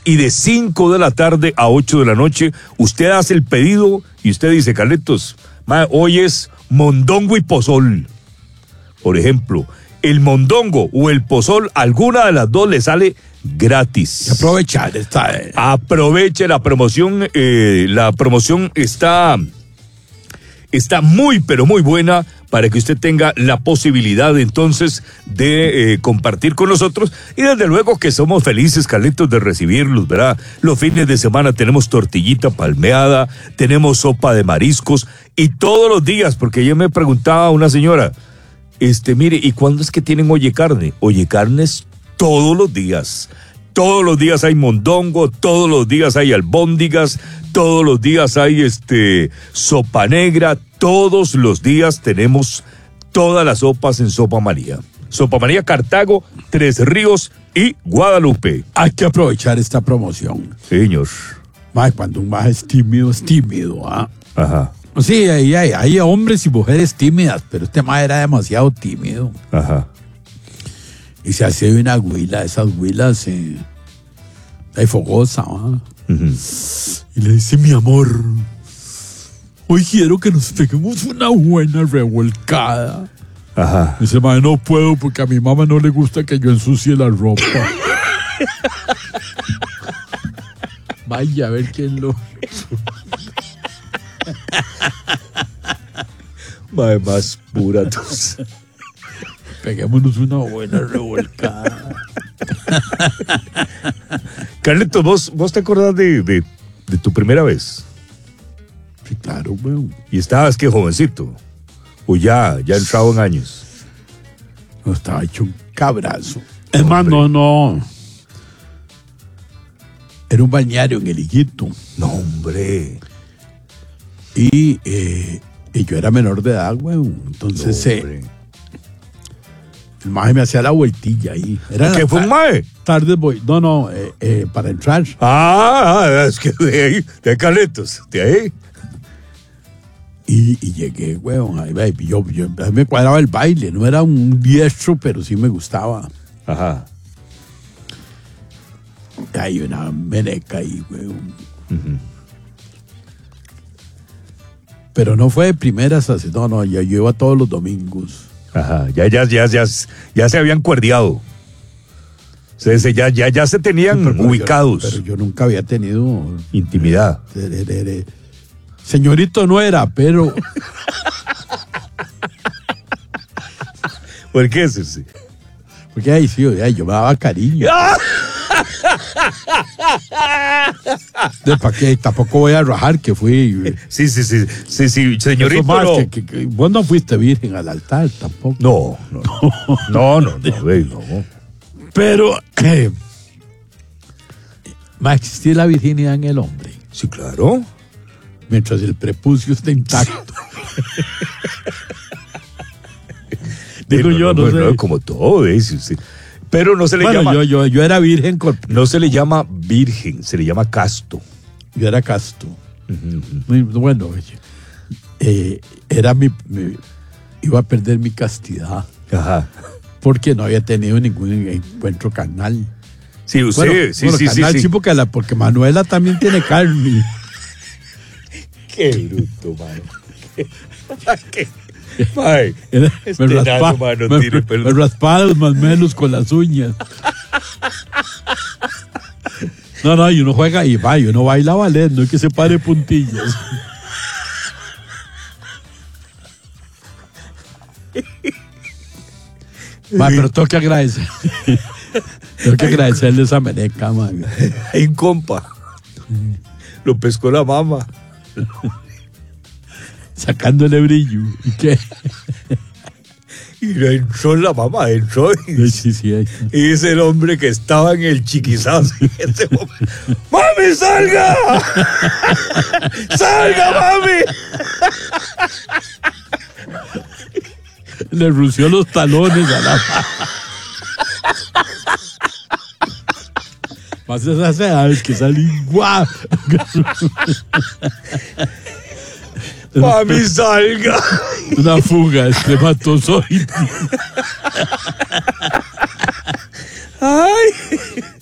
y de 5 de la tarde a 8 de la noche, usted hace el pedido y usted dice, Carlitos, hoy es mondongo y pozol. Por ejemplo, el mondongo o el pozol, alguna de las dos le sale gratis. Aprovechar esta. Aproveche la promoción. La promoción está muy, pero muy buena para que usted tenga la posibilidad entonces de compartir con nosotros. Y desde luego que somos felices, Carlitos, de recibirlos, ¿verdad? Los fines de semana tenemos tortillita palmeada, tenemos sopa de mariscos y todos los días, porque ayer me preguntaba una señora, mire, ¿y cuándo es que tienen Oye Carne? Oye Carnes todos los días. Todos los días hay mondongo, todos los días hay albóndigas, todos los días hay sopa negra, todos los días tenemos todas las sopas en Sopa María. Sopa María Cartago, Tres Ríos y Guadalupe. Hay que aprovechar esta promoción. Señor. Cuando un maje es tímido, ¿ah? Ajá. Sí, hay hombres y mujeres tímidas, pero este maje era demasiado tímido. Ajá. Y se hace una huila, esas huilas hay fogosa, ¿va? Uh-huh. Y le dice, mi amor, hoy quiero que nos peguemos una buena revolcada. Ajá. Dice, madre, no puedo porque a mi mamá no le gusta que yo ensucie la ropa. Vaya, a ver quién lo... Madre más pura tos. Peguémonos una buena revolcada. Carlitos, ¿vos te acordás de tu primera vez? Sí, claro, weón. ¿Y estabas qué, jovencito? ¿O ya entrado en años? No, estaba hecho un cabrazo. Es más, no. Era un balneario en el Higuito. No, hombre. Y yo era menor de edad, weón. Entonces, el maje me hacía la vueltilla ahí. ¿Qué fue un maje? Tarde voy. No, para entrar. Es que de ahí, de Carlitos, de ahí. Y llegué, weón. Ahí me cuadraba el baile. No era un diestro, pero sí me gustaba. Ajá. Hay una meneca ahí, weón. Uh-huh. Pero no fue de primeras así. No, yo iba todos los domingos. Ajá, ya se habían cuerdeado. Ya se tenían ubicados. Pero yo nunca había tenido intimidad. Señorito no era, pero... ¿Por qué es ese? Porque ahí sí, yo me daba cariño. ¿Para qué? Tampoco voy a rajar que fui. Sí, señorito. Más, vos no fuiste virgen al altar tampoco. No. Pero más existía la virginidad en el hombre. Sí, claro. Mientras el prepucio esté intacto. Digo yo, no sé. Como todo, sí. Pero no se le llama. Yo era virgen. No se le llama virgen, se le llama casto. Yo era casto. Uh-huh. Bueno, iba a perder mi castidad. Ajá. Porque no había tenido ningún encuentro carnal. Sí, usted, carnal, sí, porque Manuela también tiene carne. Qué bruto, mano. ¿Qué? Ay, me raspaba los masmelos con las uñas. No, y uno juega y uno baila ballet, no es que se pare puntillas. Pero tengo que agradecer. Tengo que agradecerle esa meneca, man. Hay un compa. Lo pescó la mamá. Sacándole brillo. ¿Y qué? Y le entró la mamá, entró. Sí. Y es el hombre que estaba en el chiquizazo. ¡Mami, salga! ¡Salga, mami! Le rució los talones a la más esas edades que salen guau. ¡Mami, salga! Una fuga, espermatozoide. ¡Ay!